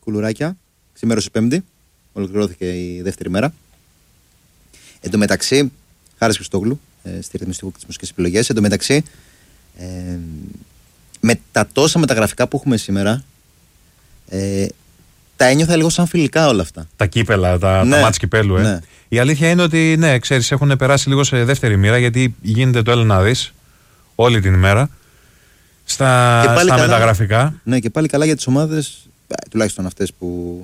κουλουράκια. Ξημέρωσε Πέμπτη. Ολοκληρώθηκε η δεύτερη μέρα. Εν τω μεταξύ, Χάρης Χριστόγλου, στη ρυθμιστική της μουσικής επιλογές. Εν τω μεταξύ, με τα τόσα μεταγραφικά που έχουμε σήμερα, τα ένιωθα λίγο σαν φιλικά όλα αυτά. Τα κύπελα, τα μάτς κυπέλου. Ναι. Η αλήθεια είναι ότι, ναι, ξέρεις, έχουν περάσει λίγο σε δεύτερη μοίρα, γιατί γίνεται το έλα να δεις όλη την ημέρα στα μεταγραφικά. Ναι, και πάλι καλά για τις ομάδες, τουλάχιστον αυτές που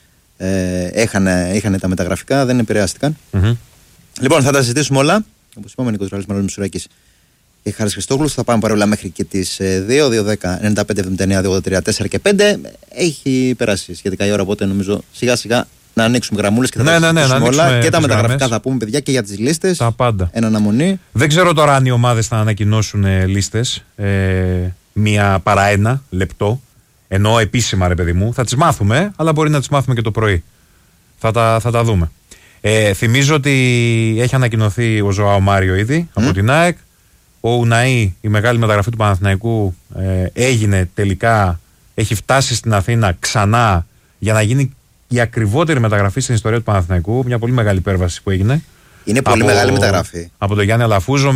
είχαν τα μεταγραφικά, δεν επηρεάστηκαν. Λοιπόν, θα τα συζητήσουμε όλα. Όπως είπαμε, Νίκος Ραλής, Μανώλης Μισουράκης και Χάρης Χριστόγλους. Θα πάμε παρόλα μέχρι και τις 2-2-10-95-79-2-83-4 και 5. Έχει περάσει σχετικά η ώρα, οπότε νομίζω σιγά σιγά να ανοίξουμε γραμμούλες και θα τα συζητήσουμε όλα. Και τα μεταγραφικά θα πούμε, παιδιά, και για τις λίστες. Τα πάντα. Εν αναμονή. Δεν ξέρω τώρα αν οι ομάδες θα ανακοινώσουν λίστες μία παρά ένα λεπτό. Ενώ επίσημα, ρε παιδί μου, θα τις μάθουμε, αλλά μπορεί να τις μάθουμε και το πρωί. Θα τα δούμε. Θυμίζω ότι έχει ανακοινωθεί ο Ζωάο Μάριο ήδη από την ΑΕΚ. Ο Ουναή, η μεγάλη μεταγραφή του Παναθηναϊκού, έγινε τελικά, έχει φτάσει στην Αθήνα ξανά για να γίνει η ακριβότερη μεταγραφή στην ιστορία του Παναθηναϊκού. Μια πολύ μεγάλη υπέρβαση που έγινε. Είναι πολύ μεγάλη μεταγραφή. Από τον Γιάννη Αλαφούζο.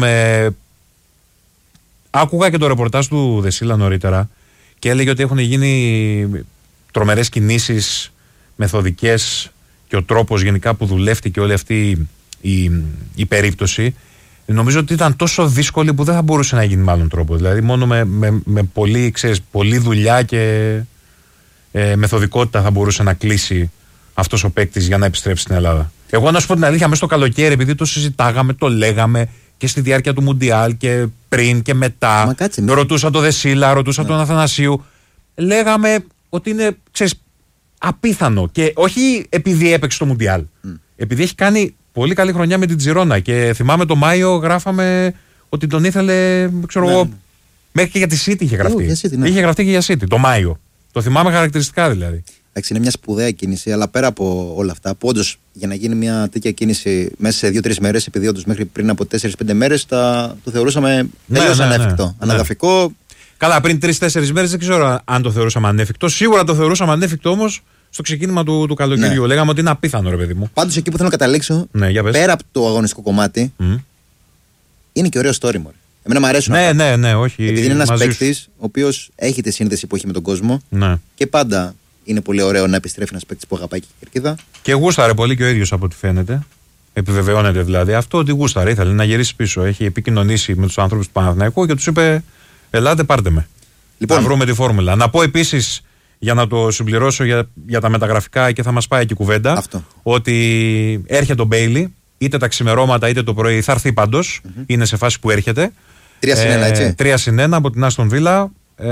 Άκουγα και το ρεπορτάζ του Δεσίλα νωρίτερα και έλεγε ότι έχουν γίνει τρομερές κινήσεις, μεθοδικές, και ο τρόπος γενικά που δουλεύτηκε όλη αυτή η περίπτωση. Νομίζω ότι ήταν τόσο δύσκολη που δεν θα μπορούσε να γίνει με άλλον τρόπο. Δηλαδή μόνο με πολλή δουλειά και μεθοδικότητα θα μπορούσε να κλείσει αυτός ο παίκτης για να επιστρέψει στην Ελλάδα. Εγώ να σου πω την αλήθεια, μέσα στο καλοκαίρι, επειδή το συζητάγαμε, το λέγαμε και στη διάρκεια του Μουντιάλ και πριν και μετά. Ρωτούσα τον Δεσίλα, ρωτούσα τον Αθανασίου. Λέγαμε ότι είναι, απίθανο. Και όχι επειδή έπαιξε το Μουντιάλ. Επειδή έχει κάνει πολύ καλή χρονιά με την Τζιρόνα. Και θυμάμαι το Μάιο γράφαμε ότι τον ήθελε, ξέρω εγώ, μέχρι και για τη City είχε γραφτεί. Είχε γραφτεί και για City το Μάιο. Το θυμάμαι χαρακτηριστικά δηλαδή. Εντάξει, είναι μια σπουδαία κίνηση, αλλά πέρα από όλα αυτά, που όντως για να γίνει μια τέτοια κίνηση μέσα σε 2-3 μέρες, επειδή όντως μέχρι πριν από 4-5 μέρες το θεωρούσαμε τελείως ανέφικτο. Αναδαφικό. Καλά, πριν 3-4 μέρες δεν ξέρω αν το θεωρούσαμε ανέφικτο. Σίγουρα το θεωρούσαμε ανέφικτο όμως στο ξεκίνημα του καλοκαιριού. Ναι. Λέγαμε ότι είναι απίθανο, ρε παιδί μου. Πάντως εκεί που θέλω να καταλήξω, πέρα από το αγωνιστικό κομμάτι, είναι και ωραίο story μου. Εμένα μου αρέσουν αυτά. Ναι, όχι. Επειδή είναι ένας παίκτης ο οποίος έχει τη σύνδεση που έχει με τον κόσμο και πάντα είναι πολύ ωραίο να επιστρέφει ένας παίκτης που αγαπάει και η κερκίδα. Και γούσταρε πολύ και ο ίδιος από ό,τι φαίνεται. Επιβεβαιώνεται δηλαδή αυτό ότι γούσταρε. Ήθελε να γυρίσει πίσω. Έχει επικοινωνήσει με τους ανθρώπους του Παναθηναϊκού και τους είπε: ελάτε, πάρτε με. Λοιπόν, να βρούμε τη φόρμουλα. Να πω επίσης, για να το συμπληρώσω για τα μεταγραφικά και θα μας πάει και η κουβέντα, ότι έρχεται ο Μπέιλι, είτε τα ξημερώματα είτε το πρωί, θα έρθει πάντως. Είναι σε φάση που έρχεται. 3-1, έτσι. 3-1 από την Άστον Βίλα.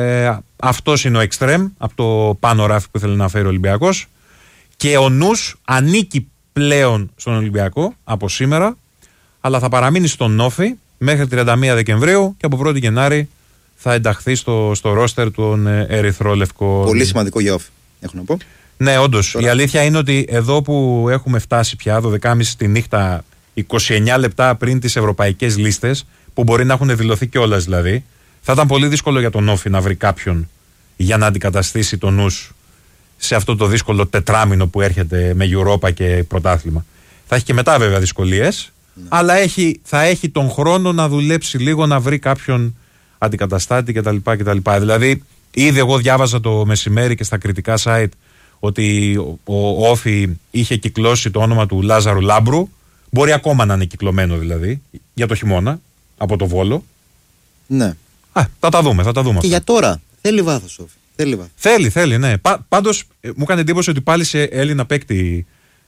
Αυτός είναι ο εξτρέμ από το πάνω ράφι που ήθελε να φέρει ο Ολυμπιακός. Και ο νους ανήκει πλέον στον Ολυμπιακό από σήμερα, αλλά θα παραμείνει στον Νόφι μέχρι 31 Δεκεμβρίου και από 1η Γενάρη θα ενταχθεί στο ρόστερ των ερυθρόλευκο. Πολύ σημαντικό για όφη, έχω να πω. Ναι, όντως. Τώρα. Η αλήθεια είναι ότι εδώ που έχουμε φτάσει πια 12.30 τη νύχτα, 29 λεπτά πριν τις ευρωπαϊκές λίστες, που μπορεί να έχουν δηλωθεί κιόλας δηλαδή, θα ήταν πολύ δύσκολο για τον Όφη να βρει κάποιον για να αντικαταστήσει τον νους σε αυτό το δύσκολο τετράμινο που έρχεται με Europa και πρωτάθλημα. Θα έχει και μετά βέβαια δυσκολίες, αλλά θα έχει τον χρόνο να δουλέψει λίγο, να βρει κάποιον αντικαταστάτη κτλ. Δηλαδή, ήδη εγώ διάβαζα το μεσημέρι και στα κριτικά site ότι ο Όφη είχε κυκλώσει το όνομα του Λάζαρου Λάμπρου. Μπορεί ακόμα να είναι κυκλωμένο δηλαδή για το χειμώνα από το Βόλο. Ναι. Θα τα δούμε. Και αυτά. Για τώρα θέλει βάθος, Όφη. Θέλει, ναι. Πάντως μου έκανε εντύπωση ότι πάλι σε Έλληνα παίκτη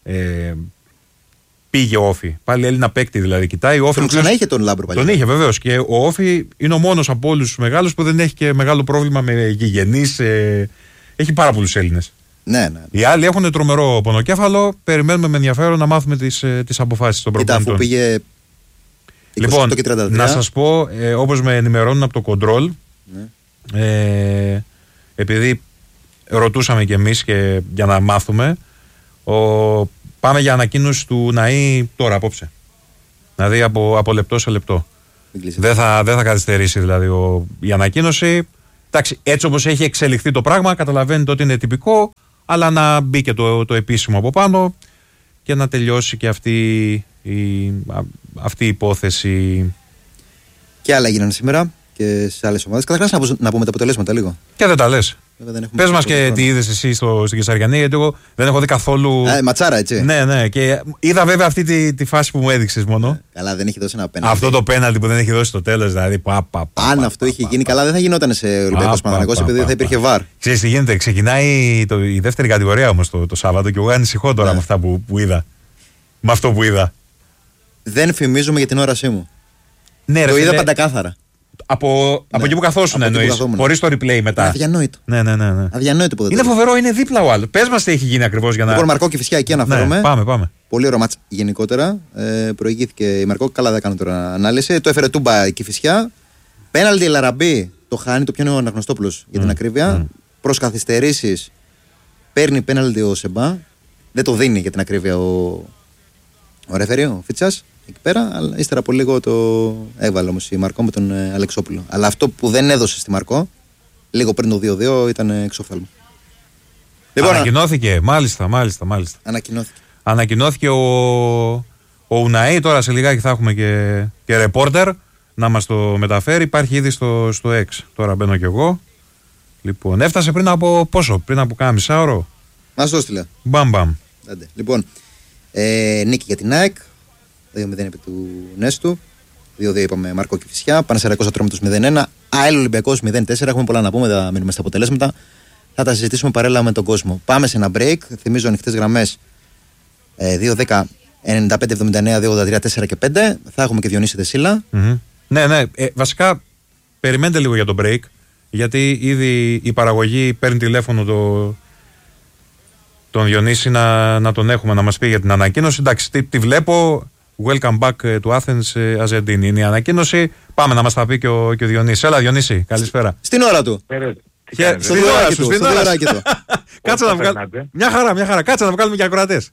πήγε ο Όφη. Πάλι Έλληνα παίκτη δηλαδή. Κοιτάει ο Όφη. Τον ξανά είχε τον Λάμπρο παλιά. Τον είχε βεβαίως. Και ο Όφη είναι ο μόνος από όλους τους μεγάλους που δεν έχει και μεγάλο πρόβλημα με γηγενείς. Έχει πάρα πολλούς Έλληνες. Ναι. Οι άλλοι έχουν τρομερό πονοκέφαλο. Περιμένουμε με ενδιαφέρον να μάθουμε τις αποφάσεις των προπονητών. Αφού πήγε 28 λοιπόν, και 33. Να σας πω, όπως με ενημερώνουν από το Control, επειδή ρωτούσαμε κι εμείς και για να μάθουμε, πάμε για ανακοίνωση του Ναή τώρα απόψε. Δηλαδή από λεπτό σε λεπτό. Δεν θα καθυστερήσει δηλαδή η ανακοίνωση. Εντάξει, έτσι όπως έχει εξελιχθεί το πράγμα, καταλαβαίνετε ότι είναι τυπικό. αλλά να μπει και το επίσημο από πάνω και να τελειώσει και αυτή η υπόθεση. Και άλλα έγιναν σήμερα και σε άλλες ομάδες. Καταρχάς να πούμε τα αποτελέσματα λίγο. Και δεν τα λες. Πες μας και τι είδες εσύ στην Κεσαριανή, γιατί εγώ δεν έχω δει καθόλου. Ματσάρα, έτσι. Ναι. Και είδα βέβαια αυτή τη φάση που μου έδειξες μόνο. Καλά, δεν έχει δώσει ένα πέναλτι. Αυτό το πέναλτι που δεν έχει δώσει στο τέλος, δηλαδή. Αν αυτό είχε γίνει καλά, δεν θα γινόταν σε Ολυμπιακός Παναθηναϊκός, επειδή θα υπήρχε βαρ. Ξέρεις τι γίνεται, ξεκινάει η δεύτερη κατηγορία όμως το Σάββατο και εγώ ανησυχώ τώρα με αυτά που είδα. Με αυτό που είδα. Δεν φημίζομαι για την όρασή μου. Ναι, το είδα παντακάθαρα. Από εκεί που καθόσουν εννοείς. Χωρίς το replay μετά. Αδιανόητο. Ναι. Αδιανόητο που δεν είναι φοβερό, είναι δίπλα ο άλλος. Πες μας τι έχει γίνει ακριβώς για να. Λοιπόν, Μαρκό Κηφισιά, εκεί αναφέρομαι. Ναι, πάμε. Πολύ ωραίο μάτς γενικότερα. Προηγήθηκε η Μαρκό, καλά δεν κάνω τώρα ανάλυση. Το έφερε Τούμπα η Κηφισιά. Πέναλτι η Λαραμπή, το χάνει, το πιάνει ο Αναγνωστόπουλος για την ακρίβεια. Προς καθυστερήσεις παίρνει πέναλτι ο Σεμπά. Δεν το δίνει για την ακρίβεια ο ρεφερί, ο Φίτσας. Εκεί πέρα, αλλά ύστερα από λίγο το έβαλε όμως η Μαρκό με τον Αλεξόπουλο. Αλλά αυτό που δεν έδωσε στη Μαρκό, λίγο πριν το 2-2, ήταν εξόφθαλμο. Λοιπόν, ανακοινώθηκε, μάλιστα. Ανακοινώθηκε ο Ουναή, τώρα σε λιγάκι θα έχουμε και ρεπόρτερ να μας το μεταφέρει. Υπάρχει ήδη στο X. Τώρα μπαίνω κι εγώ. Λοιπόν, έφτασε πριν από πόσο, πριν από κάνα μισάωρο. Μας το έστειλε. Μπαμ. Λοιπόν, νίκη για την ΑΕΚ. 2-0 επί του Νέστου. 2-2 είπαμε Μαρκό Κηφισιά. Πανσεραϊκός Ατρόμητος 0-1. ΑΕΛ Ολυμπιακός 0-4. Έχουμε πολλά να πούμε, θα μείνουμε στα αποτελέσματα. Θα τα συζητήσουμε παρέλα με τον κόσμο. Πάμε σε ένα break. Θυμίζω ανοιχτές γραμμές 2-10, 95-79, 2-83, 4 και 5. Θα έχουμε και Διονύση Δεσίλα. Ναι. Βασικά, περιμένετε λίγο για το break. Γιατί ήδη η παραγωγή παίρνει τηλέφωνο τον Διονύση να τον έχουμε να μας πει για την ανακοίνωση. Εντάξει, τη βλέπω. Welcome back to Athens, Αρζεντίνη. Είναι η ανακοίνωση. Πάμε να μας τα πει και ο Διονύσης. Έλα, Διονύση, καλησπέρα. Στην ώρα του. Στην ώρα σου. Κάτσε να βγάλουμε. Μια χαρά. Κάτσε να βγάλουμε και ακροατές.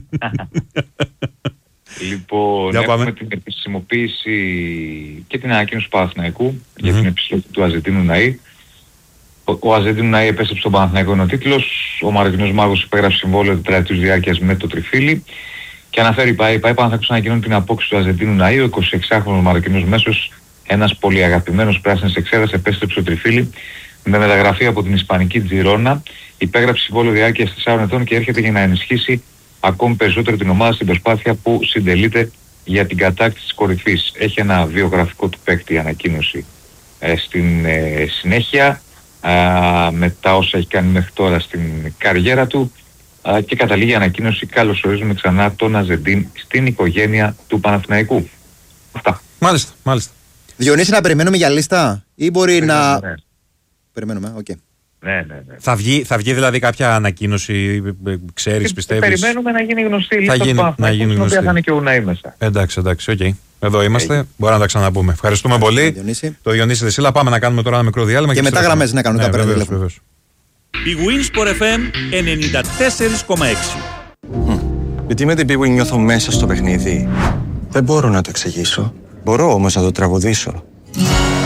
Λοιπόν, έχουμε την επισημοποίηση και την ανακοίνωση του Παναθηναϊκού για την επιστροφή του Αζεντίνου Ναΐ. Ο Αζεντίνου Ναΐ επέστρεψε στον Παναθηναϊκό, είναι ο τίτλος. Ο Μαροκινός Μάγος υπέγραψε συμβόλαιο τετραετούς διάρκειας με το Τριφύλι. Και αναφέρει πάει Παναθηναϊκός ανακοινώνει την απόκτηση του Αζεντίνου Ναΐ. Ο 26χρονος Μαροκινός μέσος, ένας πολύ αγαπημένος πράσινης εξέδρας, επέστρεψε στο Τριφύλι με μεταγραφή από την Ισπανική Τζιρόνα. Υπέγραψε συμβόλαιο διάρκειας 4 ετών και έρχεται για να ενισχύσει ακόμη περισσότερο την ομάδα στην προσπάθεια που συντελείται για την κατάκτηση της κορυφής. Έχει ένα βιογραφικό του παίκτη ανακοίνωση στην συνέχεια με τα όσα έχει κάνει μέχρι τώρα στην καριέρα του και καταλήγει η ανακοίνωση καλωσορίζουμε ξανά τον Αζεντίν στην οικογένεια του Παναθηναϊκού. Αυτά. Μάλιστα. Διονύση, να περιμένουμε για λίστα ή μπορεί να. Ναι. Περιμένουμε, οκ. Ναι. Θα βγει δηλαδή κάποια ανακοίνωση, ξέρεις, πιστεύεις? Περιμένουμε να γίνει γνωστή η λίστα του Παναθηναϊκού, στην οποία θα είναι και ο Ουναή μέσα. Εντάξει, οκ. Εδώ είμαστε, μπορούμε να τα ξαναπούμε. Ευχαριστούμε πολύ. Το Διονύση Δεσίλα. Πάμε να κάνουμε τώρα ένα μικρό διάλειμμα. Και μετά γραμμές να κάνουμε τα πέρα. Η Winsport FM 94,6. Γιατί με την Bwin νιώθω μέσα στο παιχνίδι. Δεν μπορώ να το εξηγήσω. Μπορώ όμως να το τραγουδήσω.